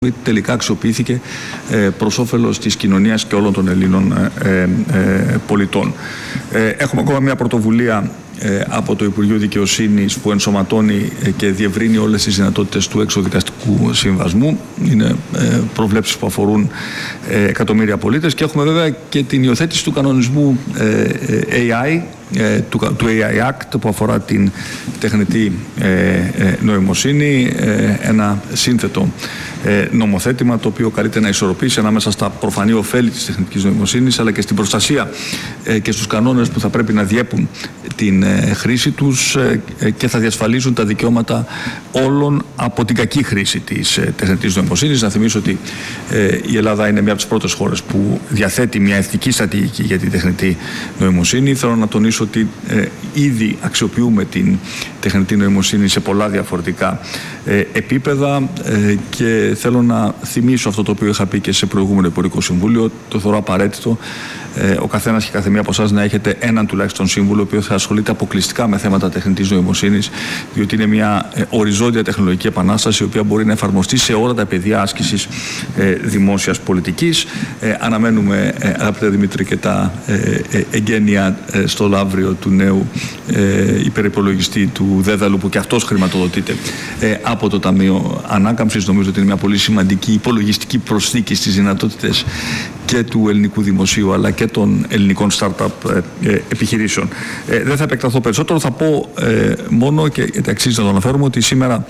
τελικά αξιοποιήθηκε προς όφελος της κοινωνίας και όλων των Ελλήνων πολιτών. Έχουμε ακόμα μια πρωτοβουλία από το Υπουργείο Δικαιοσύνης που ενσωματώνει και διευρύνει όλες τις δυνατότητες του εξωδικαστικού συμβασμού. Είναι προβλέψεις που αφορούν εκατομμύρια πολίτες και έχουμε βέβαια και την υιοθέτηση του κανονισμού AI, του AI Act που αφορά την τεχνητή νοημοσύνη, ένα σύνθετο νομοθέτημα το οποίο καλείται να ισορροπήσει ανάμεσα στα προφανή ωφέλη της τεχνητής νοημοσύνης αλλά και στην προστασία και στους κανόνες που θα πρέπει να διέπουν την χρήση τους και θα διασφαλίζουν τα δικαιώματα όλων από την κακή χρήση της τεχνητής νοημοσύνης. Να θυμίσω ότι η Ελλάδα είναι μια από τις πρώτες χώρες που διαθέτει μια εθνική στρατηγική για την τεχνητή νοημοσύνη. Θέλω να τονίσω ότι ήδη αξιοποιούμε την τεχνητή νοημοσύνη σε πολλά διαφορετικά επίπεδα και θέλω να θυμίσω αυτό το οποίο είχα πει και σε προηγούμενο Υπουργικό Συμβούλιο. Το θεωρώ απαραίτητο ο καθένας και καθεμία από εσάς να έχετε έναν τουλάχιστον σύμβουλο ο οποίος θα ασχολείται αποκλειστικά με θέματα τεχνητής νοημοσύνης, διότι είναι μια οριζόντια τεχνολογική επανάσταση η οποία μπορεί να εφαρμοστεί σε όλα τα πεδία άσκησης δημόσιας πολιτικής. Αναμένουμε, αγαπητέ Δημήτρη, και τα εγγένεια στο Λαύριο του νέου υπερυπολογιστή του Δέδαλου που και αυτός χρηματοδοτείται από το Ταμείο Ανάκαμψης. Νομίζω ότι είναι μια πολύ σημαντική υπολογιστική προσθήκη στις δυνατότητες και του ελληνικού δημοσίου αλλά και των ελληνικών startup επιχειρήσεων. Δεν θα επεκταθώ περισσότερο, θα πω μόνο και αξίζει να το αναφέρουμε ότι σήμερα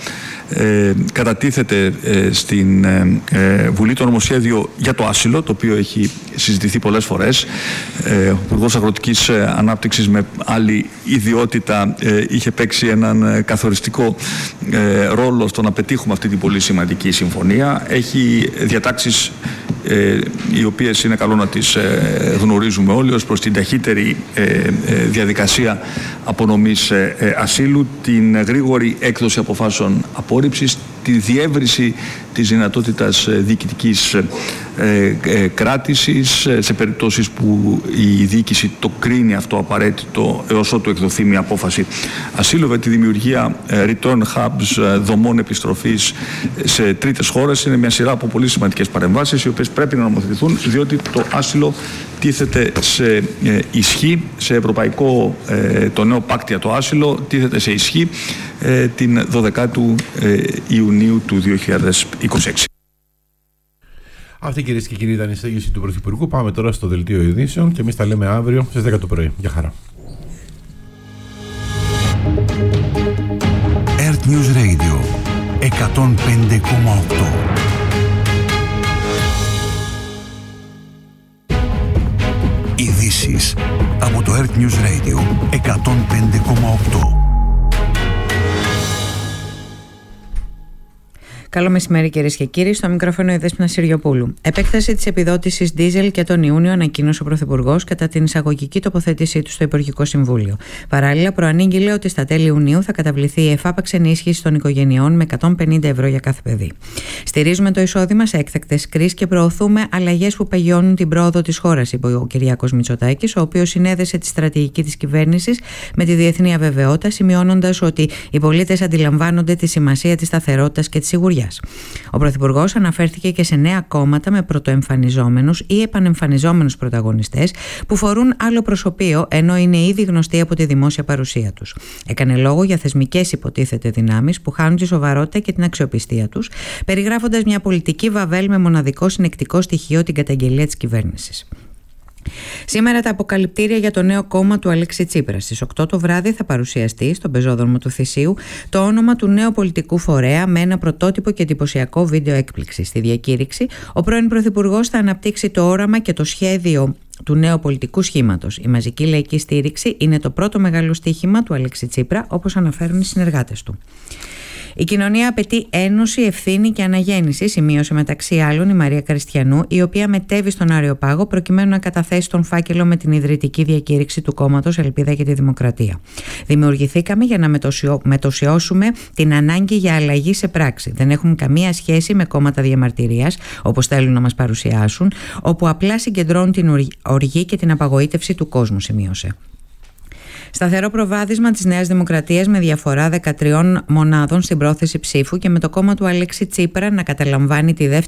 κατατίθεται στην Βουλή το νομοσχέδιο για το άσυλο, το οποίο έχει συζητηθεί πολλές φορές. Ο Υπουργός Αγροτικής Ανάπτυξης με άλλη ιδιότητα είχε παίξει έναν καθοριστικό ρόλο στο να πετύχουμε αυτή την πολύ σημαντική συμφωνία. Έχει διατάξεις οι οποίες είναι καλό να τις γνωρίζουμε όλοι ως προς την ταχύτερη διαδικασία απονομής ασύλου, την γρήγορη έκδοση αποφάσεων απόρριψης, τη διεύρυνση της δυνατότητας διοικητικής κράτησης σε περιπτώσεις που η διοίκηση το κρίνει αυτό απαραίτητο έως ότου εκδοθεί μια απόφαση ασύλου, με τη δημιουργία return hubs, δομών επιστροφής σε τρίτες χώρες. Είναι μια σειρά από πολύ σημαντικές παρεμβάσεις οι οποίες πρέπει να νομοθετηθούν, διότι το άσυλο τίθεται σε ισχύ, σε ευρωπαϊκό το νέο πάκτ για το άσυλο τίθεται σε ισχύ την 12η Ιουνίου του 2026. Αυτή, κυρίες και κύριοι, ήταν η εισήγηση του Πρωθυπουργού. Πάμε τώρα στο δελτίο ειδήσεων και εμείς τα λέμε αύριο στις 10 το πρωί. Γεια χαρά. Earth News Radio 105,8. Ειδήσεις από το Earth News Radio 105,8. Καλό μεσημέρι, κυρίες και κύριοι. Στο μικρόφωνο η Δέσποινα Συριοπούλου. Επέκταση της επιδότησης ντίζελ και τον Ιούνιο ανακοίνωσε ο Πρωθυπουργός κατά την εισαγωγική τοποθέτησή του στο Υπουργικό Συμβούλιο. Παράλληλα, προανήγγειλε ότι στα τέλη Ιουνίου θα καταβληθεί η εφάπαξ ενίσχυση των οικογενειών με 150 ευρώ για κάθε παιδί. Στηρίζουμε το εισόδημα σε έκτακτες κρίσεις και προωθούμε αλλαγές που παγιώνουν την πρόοδο της χώρας, είπε ο Κυριάκος Μητσοτάκης, ο οποίος συνέδεσε τη στρατηγική της κυβέρνησης με τη διεθνή αβεβαιότητα, σημειώνοντας ότι οι πολίτες αντιλαμβάνονται τη σημασία της σταθερότητας και της σιγουριάς. Ο Πρωθυπουργός αναφέρθηκε και σε νέα κόμματα με πρωτοεμφανιζόμενους ή επανεμφανιζόμενους πρωταγωνιστές που φορούν άλλο προσωπείο ενώ είναι ήδη γνωστοί από τη δημόσια παρουσία τους. Έκανε λόγο για θεσμικές υποτίθεται δυνάμεις που χάνουν τη σοβαρότητα και την αξιοπιστία τους, περιγράφοντας μια πολιτική βαβέλ με μοναδικό συνεκτικό στοιχείο την καταγγελία της κυβέρνησης. Σήμερα τα αποκαλυπτήρια για το νέο κόμμα του Αλέξη Τσίπρα. Στις 8 το βράδυ θα παρουσιαστεί στον πεζόδρομο του Θησίου το όνομα του νέου πολιτικού φορέα με ένα πρωτότυπο και εντυπωσιακό βίντεο έκπληξη. Στη διακήρυξη, ο πρώην Πρωθυπουργός θα αναπτύξει το όραμα και το σχέδιο του νέου πολιτικού σχήματος. Η μαζική λαϊκή στήριξη είναι το πρώτο μεγάλο στοίχημα του Αλέξη Τσίπρα, όπως αναφέρουν οι συνεργάτες του. Η κοινωνία απαιτεί ένωση, ευθύνη και αναγέννηση, σημείωσε μεταξύ άλλων η Μαρία Καριστιανού, η οποία μετέβη στον Άριο-Πάγο προκειμένου να καταθέσει τον φάκελο με την ιδρυτική διακήρυξη του κόμματος Ελπίδα για τη Δημοκρατία. Δημιουργηθήκαμε για να μετωσιώσουμε την ανάγκη για αλλαγή σε πράξη. Δεν έχουμε καμία σχέση με κόμματα διαμαρτυρίας, όπως θέλουν να μας παρουσιάσουν, όπου απλά συγκεντρώνουν την οργή και την απαγοήτευση του κόσμου, σημείωσε. Σταθερό προβάδισμα της Νέας Δημοκρατίας με διαφορά 13 μονάδων στην πρόθεση ψήφου και με το κόμμα του Αλέξη Τσίπρα να καταλαμβάνει τη δεύτερη